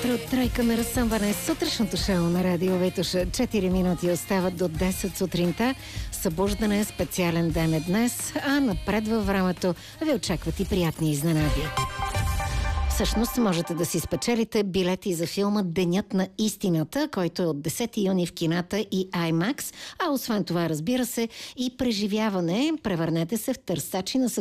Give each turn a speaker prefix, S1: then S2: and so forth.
S1: Утро, тройка на разсъмване. Сутрешното шоу на Радио Витоша. 4 минути остават до 10 сутринта. Събуждане, специален ден е днес, а напред във времето ви очакват и приятни изненади. Всъщност можете да си спечелите билети за филма Денят на истината, който е от 10 юни в кината и IMAX, а освен това, разбира се, и преживяване. Превърнете се в търсачи на